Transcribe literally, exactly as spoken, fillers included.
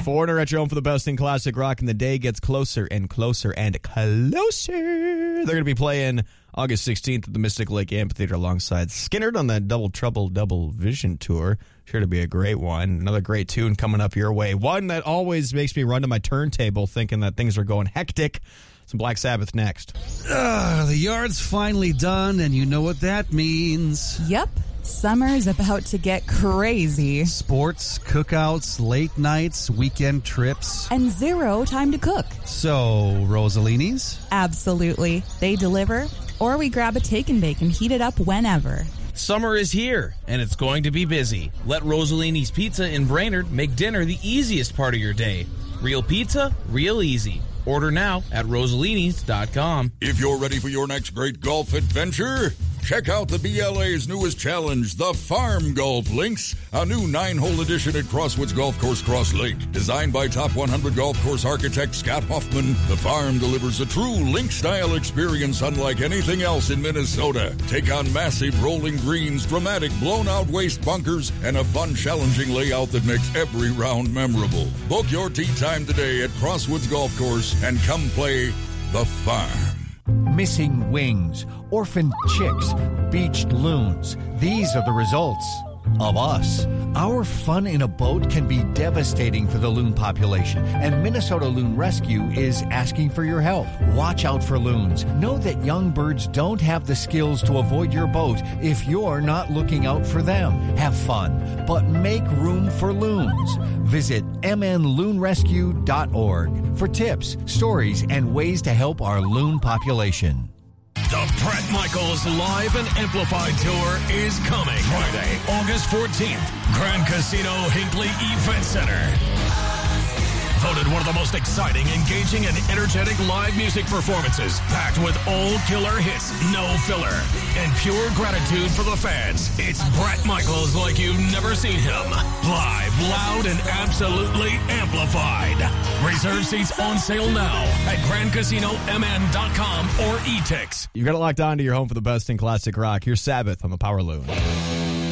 Foreigner at your home for the best in classic rock, and the day gets closer and closer and closer. They're going to be playing August sixteenth at the Mystic Lake Amphitheater alongside Skynyrd on the Double Trouble Double Vision Tour. Sure to be a great one. Another great tune coming up your way. One that always makes me run to my turntable thinking that things are going hectic. Some Black Sabbath next. Uh, the yard's finally done, and you know what that means. Yep. Summer's about to get crazy. Sports, cookouts, late nights, weekend trips. And zero time to cook. So, Rosalini's? Absolutely. They deliver, or we grab a take and bake and heat it up whenever. Summer is here, and it's going to be busy. Let Rosalini's Pizza in Brainerd make dinner the easiest part of your day. Real pizza, real easy. Order now at rosalinis dot com. If you're ready for your next great golf adventure, check out the B L A's newest challenge, the Farm Golf Links, a new nine-hole edition at Crosswoods Golf Course, Cross Lake. Designed by top one hundred golf course architect Scott Hoffman, the Farm delivers a true link-style experience unlike anything else in Minnesota. Take on massive rolling greens, dramatic blown-out waste bunkers, and a fun, challenging layout that makes every round memorable. Book your tee time today at Crosswoods Golf Course and come play the Farm. Missing wings, orphaned chicks, beached loons. These are the results of us. Our fun in a boat can be devastating for the loon population, and Minnesota Loon Rescue is asking for your help. Watch out for loons. Know that young birds don't have the skills to avoid your boat if you're not looking out for them. Have fun, but make room for loons. Visit m n loon rescue dot org for tips, stories, and ways to help our loon population. The Bret Michaels Live and Amplified Tour is coming Friday, August fourteenth, Grand Casino Hinckley Event Center. Voted one of the most exciting, engaging, and energetic live music performances, packed with old killer hits, no filler, and pure gratitude for the fans. It's Bret Michaels like you've never seen him. Live, loud, and absolutely amplified. Reserve seats on sale now at grand casino m n dot com or e-tix. You got it locked on to your home for the best in classic rock. Here's Sabbath on the Power Loon.